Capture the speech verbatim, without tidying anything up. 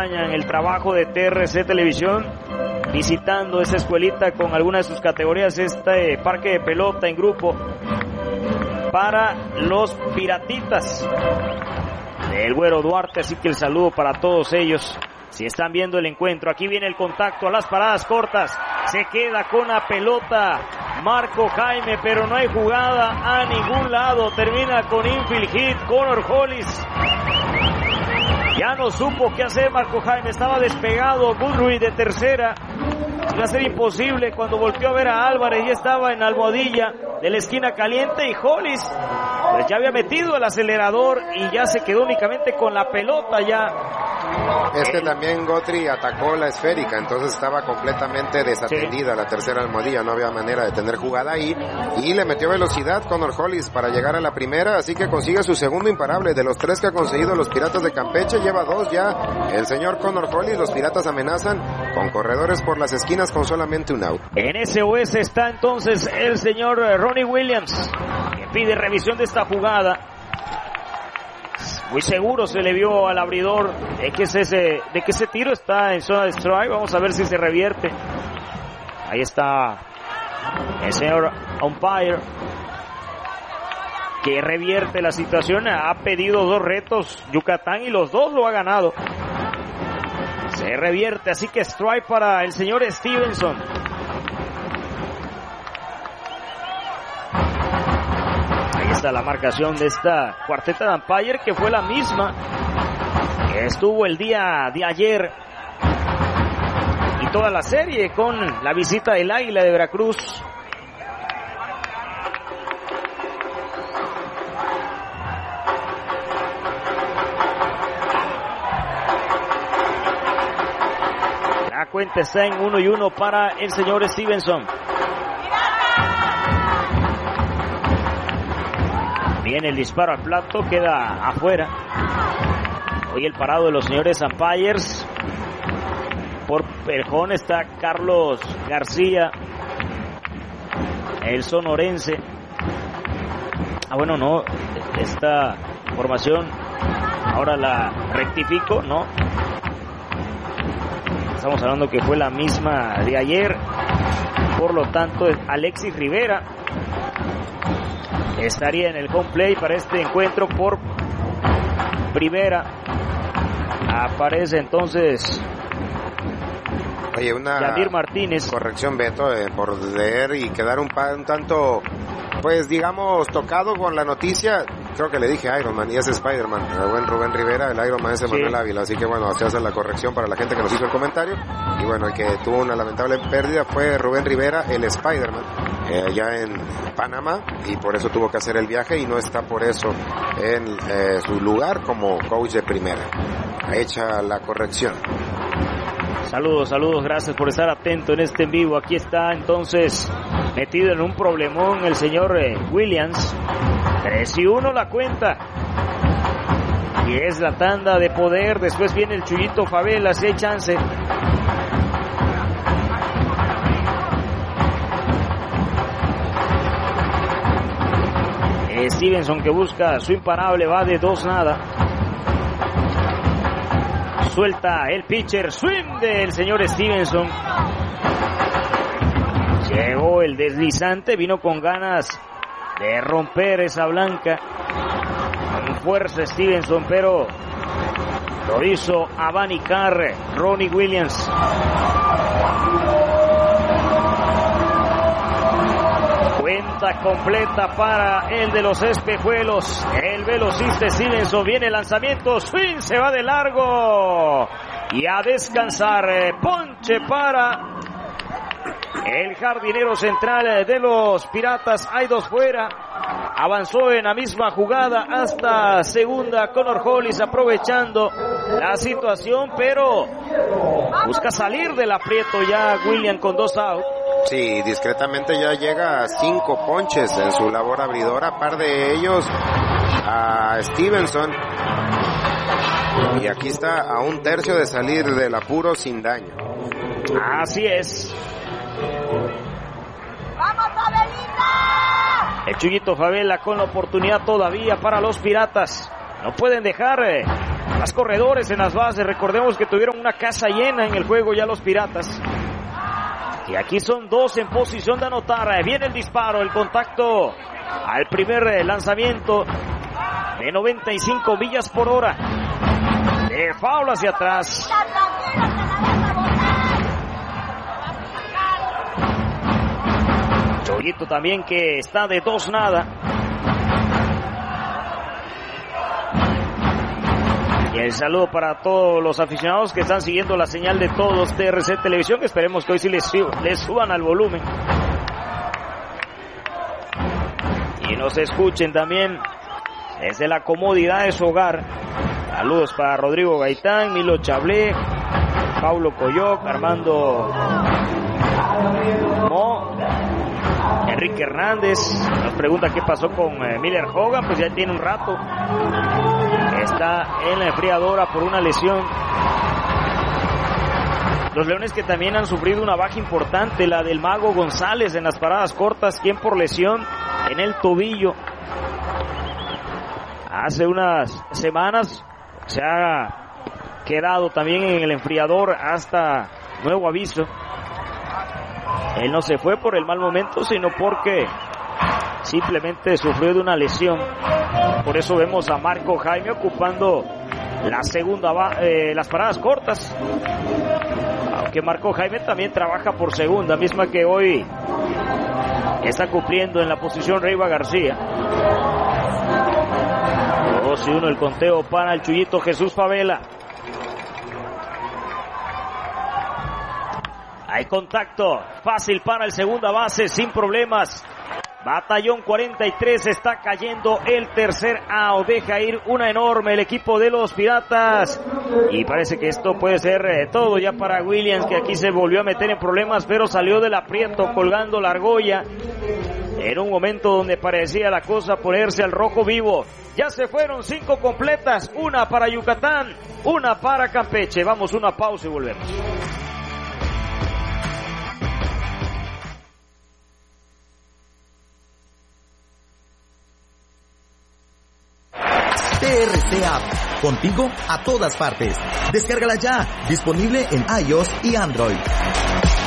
extrañan el trabajo de T R C Televisión, visitando esa escuelita con alguna de sus categorías, este parque de pelota en grupo para los piratitas del Güero Duarte, así que el saludo para todos ellos. Si están viendo el encuentro, aquí viene el contacto a las paradas cortas, se queda con la pelota Marco Jaime, pero no hay jugada a ningún lado, termina con infield hit Connor Hollis. Ya no supo qué hacer Marco Jaime, estaba despegado Goodrich de tercera. Iba a ser imposible cuando volteó a ver a Álvarez, ya estaba en la almohadilla de la esquina caliente y Hollis pues ya había metido el acelerador y ya se quedó únicamente con la pelota ya. Es que también Gotri atacó la esférica, entonces estaba completamente desatendida sí. La tercera almohadilla, no había manera de tener jugada ahí, y le metió velocidad Connor Hollis para llegar a la primera, así que consigue su segundo imparable. De los tres que ha conseguido los Piratas de Campeche, lleva dos ya el señor Connor Hollis. Los Piratas amenazan con corredores por las esquinas con solamente un out. En S O S está entonces el señor Ronnie Williams, que pide revisión de esta jugada. Muy seguro se le vio al abridor de que ese, de que ese tiro está en zona de strike. Vamos a ver si se revierte. Ahí está el señor umpire, que revierte la situación. Ha pedido dos retos Yucatán y los dos lo ha ganado. Se revierte, así que strike para el señor Stevenson. La marcación de esta cuarteta de umpire, que fue la misma que estuvo el día de ayer y toda la serie con la visita del Águila de Veracruz. La cuenta está en uno y uno para el señor Stevenson. Viene el disparo al plato, queda afuera. Hoy el parado de los señores umpires. Por Perjón está Carlos García, el sonorense. Ah, bueno, no, esta formación ahora la rectifico, ¿no? Estamos hablando que fue la misma de ayer. Por lo tanto, Alexis Rivera estaría en el home play para este encuentro por primera. Aparece entonces Oye, una Yamir Martínez. Corrección, Beto, eh, por leer y quedar un, pa, un tanto, pues digamos, tocado con la noticia. Creo que le dije Iron Man y es Spider-Man. El buen Rubén Rivera, el Iron Man es Manuel sí. Ávila. Así que bueno, se hace la corrección para la gente que nos hizo el comentario. Y bueno, el que tuvo una lamentable pérdida fue Rubén Rivera, el Spider-Man, eh, allá en Panamá. Y por eso tuvo que hacer el viaje y no está por eso en eh, su lugar como coach de primera. Hecha la corrección. Saludos, saludos, gracias por estar atento en este en vivo. Aquí está entonces metido en un problemón el señor eh, Williams. tres y uno la cuenta. Y es la tanda de poder. Después viene el Chuyito Favela, si hay chance. Eh, Stevenson, que busca su imparable, va de dos nada. Suelta el pitcher, swing del señor Stevenson. Llegó el deslizante, vino con ganas de romper esa blanca. Con fuerza Stevenson, pero lo hizo abanicar Ronnie Williams. Cuenta completa para el de los espejuelos, el velocista Stevenson. Viene el lanzamiento, swing, se va de largo y a descansar. Ponche para el jardinero central de los Piratas. Hay dos fuera. Avanzó en la misma jugada hasta segunda Connor Hollis, aprovechando la situación, pero busca salir del aprieto ya William con dos outs. Sí, discretamente ya llega a cinco ponches en su labor abridora, par de ellos a Stevenson. Y aquí está a un tercio de salir del apuro sin daño. Así es. ¡Vamos, Fabelita! El Chuyito Favela con la oportunidad todavía para los Piratas. No pueden dejar Más corredores en las bases. Recordemos que tuvieron una casa llena en el juego ya los Piratas. Y aquí son dos en posición de anotar. Viene el disparo, el contacto al primer lanzamiento de noventa y cinco millas por hora. De foul hacia atrás. Chollito también que está de dos nada. Y el saludo para todos los aficionados que están siguiendo la señal de todos T R C Televisión. Esperemos que hoy sí les, les suban al volumen. Y nos escuchen también desde la comodidad de su hogar. Saludos para Rodrigo Gaitán, Milo Chablé, Paulo Coyoc, Armando Mo, Enrique Hernández. Nos pregunta qué pasó con eh, Miller Hogan. Pues ya tiene un rato. Está en la enfriadora por una lesión. Los Leones que también han sufrido una baja importante, la del Mago González en las paradas cortas, quien por lesión en el tobillo. Hace unas semanas se ha quedado también en el enfriador hasta nuevo aviso. Él no se fue por el mal momento, sino porque simplemente sufrió de una lesión. Por eso vemos a Marco Jaime ocupando la segunda, eh, las paradas cortas. Aunque Marco Jaime también trabaja por segunda, misma que hoy está cumpliendo en la posición Reiva García. dos y uno el conteo para el Chuyito Jesús Favela. Hay contacto fácil para el segunda base, sin problemas. Batallón cuarenta y tres, está cayendo el tercer out. Deja ir una enorme el equipo de los Piratas. Y parece que esto puede ser eh, todo ya para Williams, que aquí se volvió a meter en problemas, pero salió del aprieto colgando la argolla. En un momento donde parecía la cosa ponerse al rojo vivo. Ya se fueron cinco completas, una para Yucatán, una para Campeche. Vamos, una pausa y volvemos. T R C App, contigo a todas partes. Descárgala ya, disponible en iOS y Android.